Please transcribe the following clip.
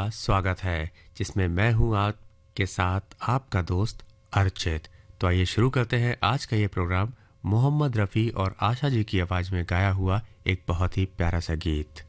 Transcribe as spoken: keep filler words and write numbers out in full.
स्वागत है, जिसमें मैं हूं आपके साथ आपका दोस्त अर्चित। तो आइए शुरू करते हैं आज का ये प्रोग्राम मोहम्मद रफ़ी और आशा जी की आवाज़ में गाया हुआ एक बहुत ही प्यारा सा गीत।